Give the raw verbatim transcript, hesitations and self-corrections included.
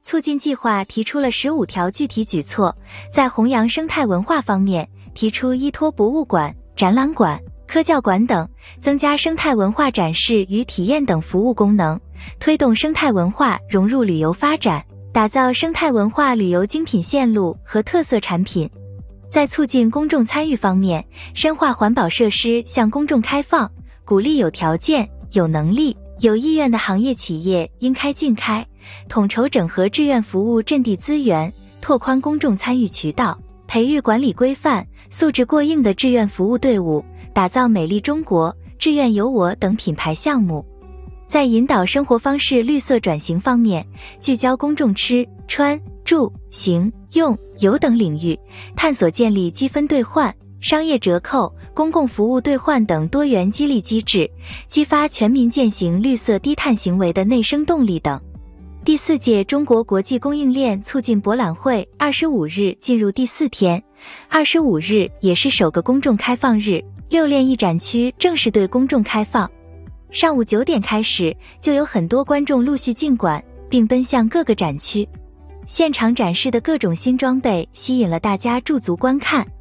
促进计划提出了十五条具体举措，在弘扬生态文化方面，提出依托博物馆、展览馆、科教馆等，增加生态文化展示与体验等服务功能，推动生态文化融入旅游发展，打造生态文化旅游精品线路和特色产品。在促进公众参与方面，深化环保设施向公众开放，鼓励有条件、有能力、有意愿的行业企业应开尽开，统筹整合志愿服务阵地资源，拓宽公众参与渠道，培育管理规范、素质过硬的志愿服务队伍，打造美丽中国、志愿有我等品牌项目。在引导生活方式绿色转型方面，聚焦公众吃、穿、住、行、用、游等领域，探索建立积分兑换、商业折扣、公共服务兑换等多元激励机制，激发全民践行绿色低碳行为的内生动力等。第四届中国国际供应链促进博览会二十五日进入第四天，二十五日也是首个公众开放日，六链一展区正式对公众开放。上午九点开始，就有很多观众陆续进馆，并奔向各个展区。现场展示的各种新装备吸引了大家驻足观看。